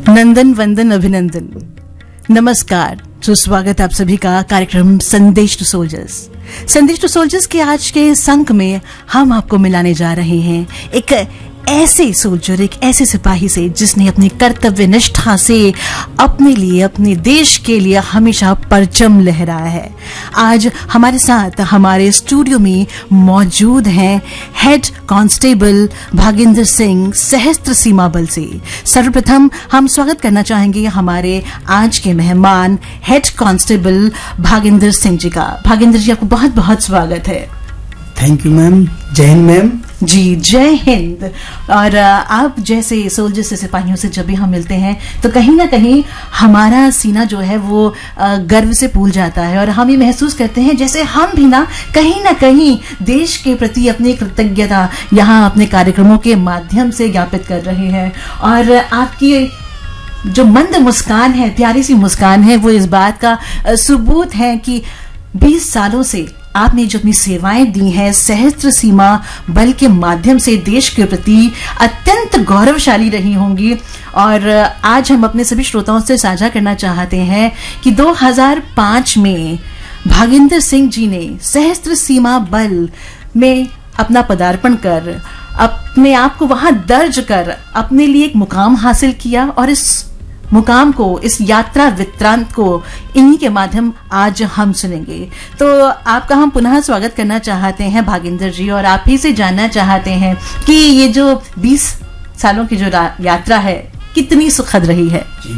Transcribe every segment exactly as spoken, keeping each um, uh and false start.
नंदन वंदन अभिनंदन, नमस्कार, सुस्वागत आप सभी का कार्यक्रम संदेश टू सोल्जर्स। संदेश टू सोल्जर्स के आज के इस अंक में हम आपको मिलाने जा रहे हैं एक ऐसे सोल्जर, एक ऐसे सिपाही से जिसने अपनी कर्तव्य निष्ठा से अपने लिए, अपने देश के लिए हमेशा परचम लहराया है। आज हमारे साथ हमारे स्टूडियो में मौजूद हैं हेड कांस्टेबल भागेंद्र सिंह, सशस्त्र सीमा बल से। सर्वप्रथम हम स्वागत करना चाहेंगे हमारे आज के मेहमान हेड कांस्टेबल भागेंद्र सिंह जी का। भागेंद्र जी, आपको बहुत बहुत स्वागत है। Thank you ma'am. जय हिंद मैम। जी, जय हिंद। और आप जैसे सोल्जर से, सिपाहियों से जब भी हम मिलते हैं तो कहीं ना कहीं हमारा सीना जो है वो गर्व से फूल जाता है और हम ये महसूस करते हैं जैसे हम भी ना कहीं ना कहीं देश के प्रति अपनी कृतज्ञता यहाँ अपने कार्यक्रमों के माध्यम से ज्ञापित कर रहे हैं। और आपकी जो मंद मुस्कान है, प्यारी सी मुस्कान है, वो इस बात का सबूत है कि बीस सालों से आपने जो अपनी सेवाएं दी हैं सशस्त्र सीमा बल के माध्यम से देश के प्रति अत्यंत गौरवशाली रही होंगी। और आज हम अपने सभी श्रोताओं से साझा करना चाहते हैं कि दो हज़ार पाँच में भागेंद्र सिंह जी ने सशस्त्र सीमा बल में अपना पदार्पण कर, अपने आप को वहां दर्ज कर अपने लिए एक मुकाम हासिल किया। और इस मुकाम को, इस यात्रा वृत्तांत को इन्हीं के माध्यम आज हम सुनेंगे। तो आपका हम पुनः स्वागत करना चाहते हैं भागेंद्र जी, और आप ही से जानना चाहते हैं कि ये जो बीस सालों की जो यात्रा है कितनी सुखद रही है। जी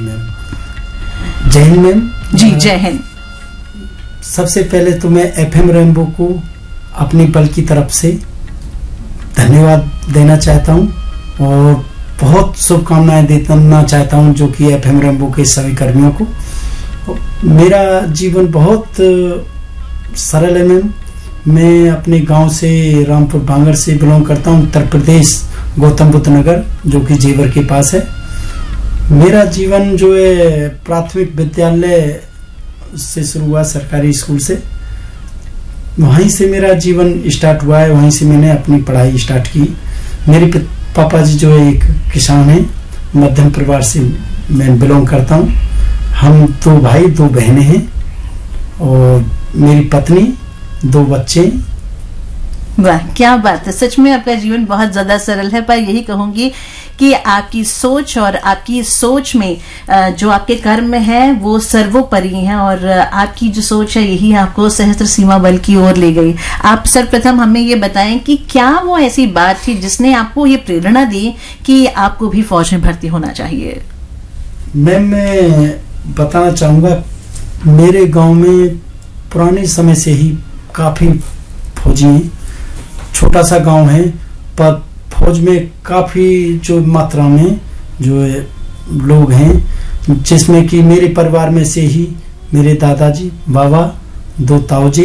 मैम। जय हिंद मैम। जी, जय हिंद। सबसे पहले तो मैं एफएम रेनबो को अपनी बल की तरफ से धन्यवाद देना चाहता हूँ और बहुत शुभकामनाएं देना चाहता हूं जो कि एफएम रेनबो के सभी कर्मियों को। मेरा जीवन बहुत सरल है मैम। मैं अपने गांव से, रामपुर बांगर से बिलोंग करता हूं, उत्तर प्रदेश, गौतम बुद्ध नगर, जो कि जेवर के पास है। मेरा जीवन जो है प्राथमिक विद्यालय से शुरू हुआ, सरकारी स्कूल से। वहीं से मेरा जीवन स्टार्ट हुआ है, वहीं से मैंने अपनी पढ़ाई स्टार्ट की। मेरे पापा जी जो है एक किसान हैं, मध्यम परिवार से मैं बिलोंग करता हूँ। हम दो भाई, दो बहनें हैं और मेरी पत्नी, दो बच्चे। वाह, क्या बात है। सच में आपका जीवन बहुत ज्यादा सरल है, पर यही कहूंगी कि आपकी सोच और आपकी सोच में जो आपके कर्म है वो सर्वोपरि है, और आपकी जो सोच है यही आपको सशस्त्र सीमा बल की ओर ले गई। आप सर्वप्रथम हमें ये बताएं कि क्या वो ऐसी बात थी जिसने आपको ये प्रेरणा दी कि आपको भी फौज में भर्ती होना चाहिए? मैम, मैं बताना चाहूंगा, मेरे गांव में पुराने समय से ही काफी फौजी हैं। छोटा सा गांव है पर फौज में काफी जो मात्रा में जो लोग हैं, जिसमें कि मेरे परिवार में से ही मेरे दादाजी, बाबा, दो ताऊजी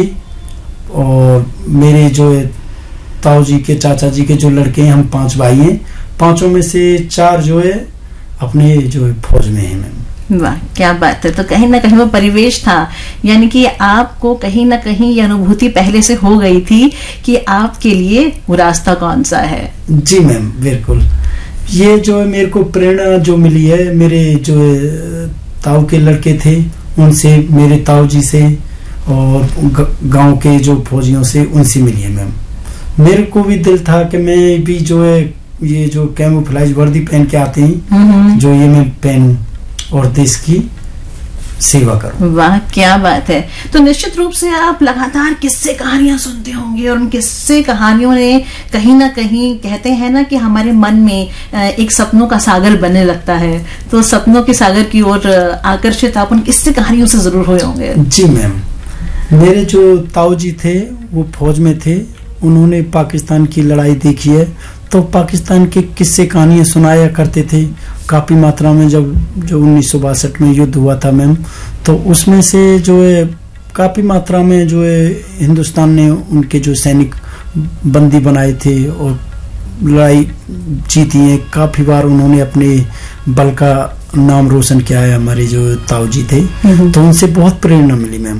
और मेरे जो ताऊजी के चाचा जी के जो लड़के हैं, हम पांच भाई हैं। पांचों में से चार जो है अपने जो फौज में हैं। वाह, क्या बात है। तो कहीं ना कहीं वो परिवेश था, यानी कि आपको कहीं ना कहीं ये अनुभूति पहले से हो गई थी कि आपके लिए वो रास्ता कौन सा है। जी मैम, बिल्कुल। ये जो है मेरे को प्रेरणा जो मिली है, मेरे जो ताऊ के लड़के थे उनसे, मेरे ताऊ जी से और गांव के जो फौजियों से, उनसे मिली है मैम। मेरे को भी दिल था कि मैं भी जो है ये जो कैमोफ्लेज वर्दी पहन के आते हैं, जो ये मैं पहनूं और देश की सेवा करूं। वाह, क्या बात है। तो निश्चित रूप से आप लगातार किस्से कहानियां सुनते होंगे, और उन किस्से कहानियों ने कहीं ना कहीं, कहते हैं ना कि हमारे मन में एक सपनों का सागर बनने लगता है, तो सपनों के सागर की ओर आकर्षित आप उन किस्से कहानियों से जरूर हुए होंगे। जी मैम। मेरे जो ताऊ जी थे वो फौज में थे, उन्होंने पाकिस्तान की लड़ाई देखी है, तो पाकिस्तान के किस्से कहानियां सुनाया करते थे काफी मात्रा में। जब जो उन्नीस सौ बासठ में युद्ध हुआ था मैम, तो उसमें से जो है काफी मात्रा में जो है हिंदुस्तान ने उनके जो सैनिक बंदी बनाए थे और लड़ाई जीती है। काफी बार उन्होंने अपने बल का नाम रोशन किया है, हमारे जो ताऊ जी थे। तो उनसे बहुत प्रेरणा मिली मैम।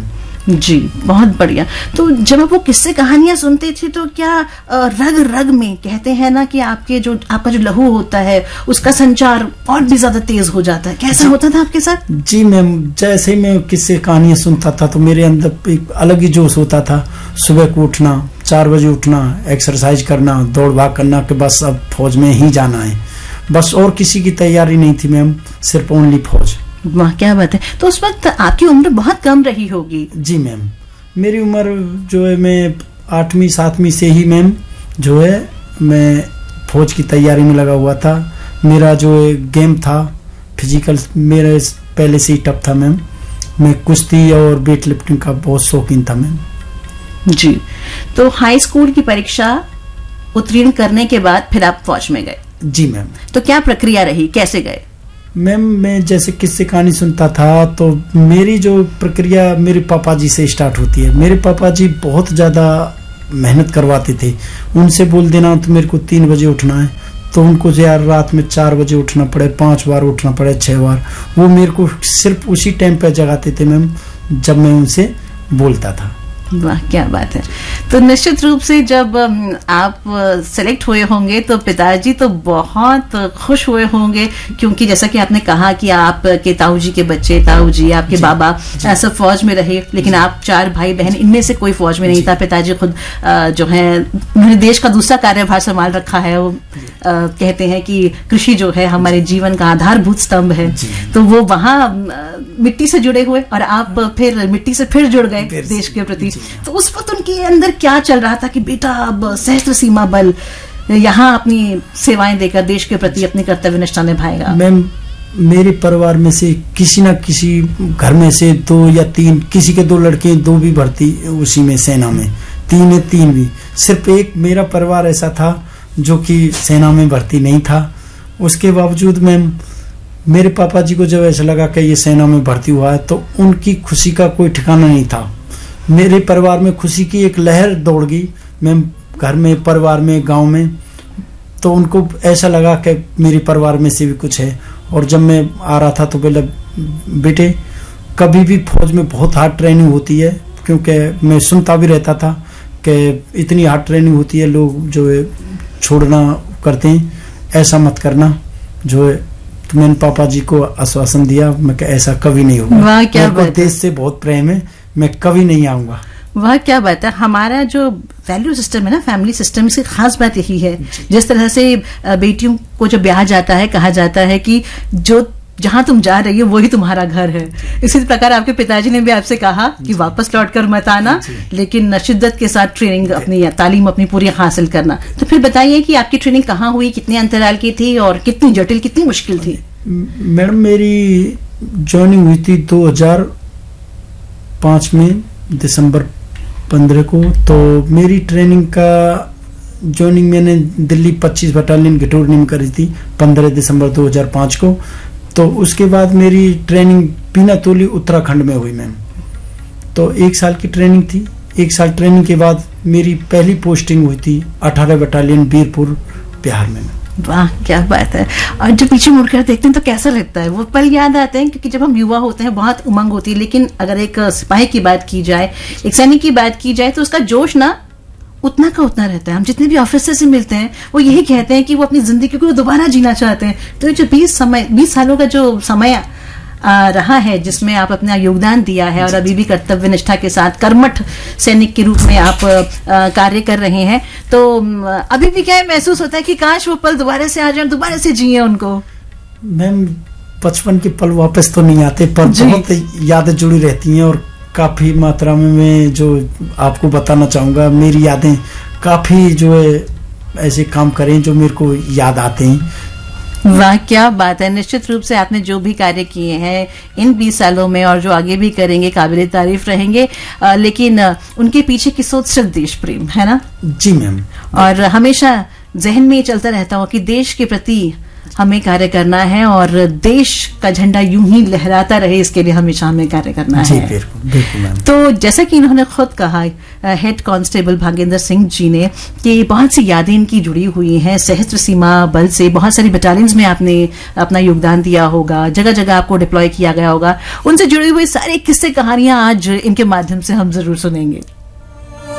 जी, बहुत बढ़िया। तो जब आप वो किस्से कहानियां सुनते थे तो क्या रग रग में, कहते हैं ना कि आपके जो आपका जो लहू होता है उसका संचार और भी ज्यादा तेज हो जाता है, कैसा होता था आपके साथ? जी मैम, जैसे ही मैं किस्से कहानियां सुनता था तो मेरे अंदर एक अलग ही जोश होता था। सुबह को उठना, चार बजे उठना, एक्सरसाइज करना, दौड़ भाग करना कि बस अब फौज में ही जाना है, बस और किसी की तैयारी नहीं थी मैम, सिर्फ ओनली फौज। वाह, क्या बात है। तो उस वक्त आपकी उम्र बहुत कम रही होगी? जी मैम, मेरी उम्र जो है मैं आठवीं सातवीं से ही मैम जो है मैं फौज की तैयारी में लगा हुआ था। मेरा जो है गेम था फिजिकल, मेरे पहले से ही टफ था मैम। मैं कुश्ती और वेट लिफ्टिंग का बहुत शौकीन था मैम। जी, तो हाई स्कूल की परीक्षा उत्तीर्ण करने के बाद फिर आप फौज में गए? जी मैम। तो क्या प्रक्रिया रही, कैसे गए? मैम मैं जैसे किस्से कहानी सुनता था तो मेरी जो प्रक्रिया मेरे पापा जी से स्टार्ट होती है। मेरे पापा जी बहुत ज़्यादा मेहनत करवाते थे। उनसे बोल देना तो मेरे को तीन बजे उठना है तो उनको यार रात में चार बजे उठना पड़े, पांच बार उठना पड़े, छह बार, वो मेरे को सिर्फ उसी टाइम पे जगाते थे मैम जब मैं उनसे बोलता था। वाह, क्या बात है। तो निश्चित रूप से जब आप सेलेक्ट हुए होंगे तो पिताजी तो बहुत खुश हुए होंगे, क्योंकि जैसा कि आपने कहा कि आपके ताऊ जी के बच्चे, ताऊ जी आपके जी, बाबा जी, सब फौज में रहे, लेकिन आप चार भाई बहन, इनमें से कोई फौज में नहीं था। पिताजी खुद जो है उन्होंने देश का दूसरा कार्यभार संभाल रखा है। वो कहते हैं कि कृषि जो है हमारे जीवन का आधारभूत स्तंभ है, तो वो वहां मिट्टी से जुड़े हुए और आप फिर मिट्टी से फिर जुड़ गए देश के प्रति। तो उस वक्त उनके अंदर क्या चल रहा था कि बेटा अब सशस्त्र सीमा बल यहाँ अपनी सेवाएं देकर देश के प्रति अपनी कर्तव्य निष्ठा निभाएगा? मैम मेरे परिवार में से किसी न किसी घर में से दो या तीन, किसी के दो लड़के, दो भी भर्ती उसी में सेना में, तीन है तीन भी। सिर्फ एक मेरा परिवार ऐसा था जो कि सेना में भर्ती नहीं था। उसके बावजूद मैम मेरे पापा जी को जब ऐसा लगा कि ये सेना में भर्ती हुआ है तो उनकी खुशी का कोई ठिकाना नहीं था। मेरे परिवार में खुशी की एक लहर दौड़ गई मैम, घर में, परिवार में, गांव में। तो उनको ऐसा लगा कि मेरे परिवार में से भी कुछ है। और जब मैं आ रहा था तो बोला, बेटे कभी भी फौज में बहुत हार्ड ट्रेनिंग होती है, क्योंकि मैं सुनता भी रहता था कि इतनी हार्ड ट्रेनिंग होती है, लोग जो है छोड़ना करते हैं, ऐसा मत करना जो है। तो मैंने पापा जी को आश्वासन दिया, मैं ऐसा कभी नहीं होगा। वाह, क्या बात है। देश से बहुत प्रेम है, मैं कभी नहीं आऊंगा। वाह, क्या बात है। हमारा जो वैल्यू सिस्टम है ना, फैमिली सिस्टम, इसकी खास बात यही है। जिस तरह से बेटियों को जब ब्याह जाता है, कहा जाता है कि जो जहां तुम जा रही हो वही तुम्हारा घर है। इसी प्रकार आपके पिताजी ने भी आपसे कहा कि वापस लौटकर मत आना, लेकिन शिद्दत के साथ ट्रेनिंग अपनी तालीम अपनी पूरी हासिल करना। तो फिर बताइए कि आपकी ट्रेनिंग कहाँ हुई, कितने अंतराल की थी और कितनी जटिल, कितनी मुश्किल थी? मैडम मेरी ज्वाइनिंग हुई थी दो हजार पांच में, दिसंबर पंद्रह को। तो मेरी ट्रेनिंग का ज्वाइनिंग मैंने दिल्ली पच्चीस बटालियन घिटोरनी में करी थी पंद्रह दिसंबर दो हजार पांच को। तो उसके बाद मेरी ट्रेनिंग पीनातोली उत्तराखंड में हुई मैम। तो एक साल की ट्रेनिंग थी। एक साल ट्रेनिंग के बाद मेरी पहली पोस्टिंग हुई थी अठारह बटालियन बीरपुर, बिहार में। वाह, क्या बात है। और जब पीछे मुड़कर देखते हैं तो कैसा लगता है? वो पल याद आते हैं, क्योंकि जब हम युवा होते हैं बहुत उमंग होती है, लेकिन अगर एक सिपाही की बात की जाए, एक सैनिक की बात की जाए, तो उसका जोश ना उतना का उतना रहता है। हम जितने भी ऑफिसर से मिलते हैं वो यही कहते हैं कि वो अपनी जिंदगी को दोबारा जीना चाहते हैं। तो ये जो बीस समय बीस सालों का जो समय आ, रहा है जिसमें आप अपना योगदान दिया है और अभी भी कर्तव्य निष्ठा के साथ कर्मठ सैनिक के रूप में आप आ, कार्य कर रहे हैं, तो अभी भी क्या महसूस होता है कि काश वो पल दोबारा से आ जाए, दोबारा से जिए उनको? मैम बचपन के पल वापस तो नहीं आते, पर बहुत यादें जुड़ी रहती हैं और काफी मात्रा में मैं जो आपको बताना चाहूंगा, मेरी यादें काफी जो है ऐसे काम करें जो मेरे को याद आते हैं। वाह, क्या बात है। निश्चित रूप से आपने जो भी कार्य किए हैं इन बीस सालों में और जो आगे भी करेंगे काबिल तारीफ रहेंगे, आ, लेकिन आ, उनके पीछे की सोच सिर्फ देश प्रेम है ना? जी मैम। और हमेशा जहन में चलता रहता हो कि देश के प्रति हमें कार्य करना है और देश का झंडा यूं ही लहराता रहे, इसके लिए हमेशा हमें कार्य करना जी, है। बिल्कुल बिल्कुल मैम। तो जैसा कि इन्होंने खुद कहा, हेड कांस्टेबल भागेंद्र सिंह जी ने, कि बहुत सी यादें इनकी जुड़ी हुई हैं सशस्त्र सीमा बल से। बहुत सारी बटालियंस में आपने अपना योगदान दिया होगा, जगह जगह आपको डिप्लॉय किया गया होगा। उनसे जुड़ी हुई सारे किस्से कहानियां आज इनके माध्यम से हम जरूर सुनेंगे।